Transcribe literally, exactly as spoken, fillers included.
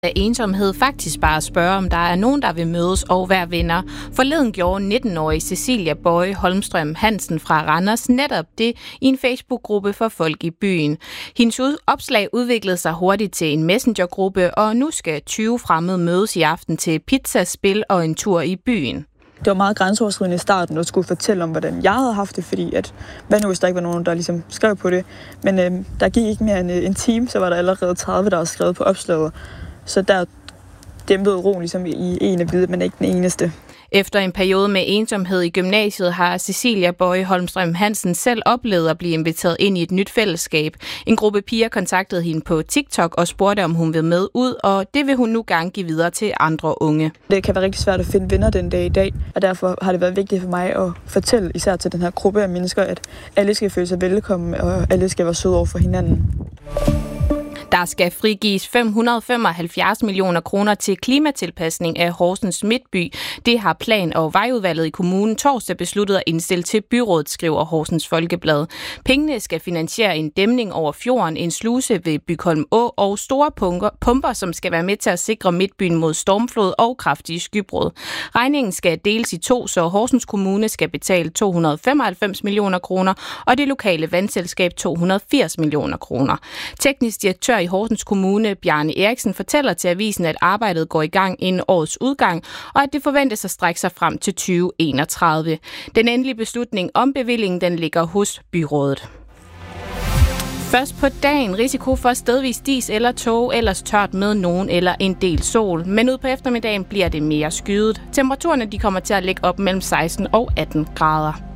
af ensomhed faktisk bare spørge, om der er nogen, der vil mødes og være venner. Forleden gjorde nitten-årige Cecilia Boye Holmstrøm Hansen fra Randers netop det i en Facebook-gruppe for folk i byen. Hendes opslag udviklede sig hurtigt til en messengergruppe, og nu skal tyve fremmede mødes i aften til pizzaspil og en tur i byen. Det var meget grænseoverskridende i starten at skulle fortælle om, hvordan jeg havde haft det, fordi at, hvad nu hvis der ikke var nogen, der ligesom skrev på det. Men øh, der gik ikke mere end en time, så var der allerede tredive, der var skrevet på opslaget. Så der dæmpede roen ligesom i en af vide, men ikke den eneste. Efter en periode med ensomhed i gymnasiet har Cecilia Boye Holmstrøm Hansen selv oplevet at blive inviteret ind i et nyt fællesskab. En gruppe piger kontaktede hende på TikTok og spurgte, om hun vil med ud, og det vil hun nu gerne give videre til andre unge. Det kan være rigtig svært at finde venner den dag i dag, og derfor har det været vigtigt for mig at fortælle især til den her gruppe af mennesker, at alle skal føle sig velkommen, og alle skal være søde over for hinanden. Der skal frigives fem hundrede og femoghalvfjerds millioner kroner til klimatilpasning af Horsens Midtby. Det har plan- og vejudvalget i kommunen torsdag besluttet at indstille til byrådet, skriver Horsens Folkeblad. Pengene skal finansiere en dæmning over fjorden, en sluse ved Bygholm Å og store pumper, pumper, som skal være med til at sikre Midtbyen mod stormflod og kraftige skybrud. Regningen skal deles i to, så Horsens Kommune skal betale to hundrede og femoghalvfems millioner kroner, og det lokale vandselskab to hundrede og firs millioner kroner. Teknisk direktør i Horsens Kommune, Bjarne Eriksen, fortæller til avisen, at arbejdet går i gang inden årets udgang, og at det forventes at strække sig frem til tyve enogtredive. Den endelige beslutning om bevillingen, den ligger hos byrådet. Først på dagen risiko for stedvis dis eller tåge, ellers tørt med nogen eller en del sol. Men ud på eftermiddagen bliver det mere skyet. Temperaturerne de kommer til at ligge op mellem seksten og atten grader.